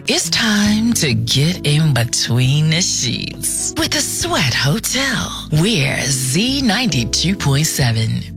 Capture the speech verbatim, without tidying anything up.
It's time to get in between the sheets with the Sweat Hotel. We're Z ninety-two point seven.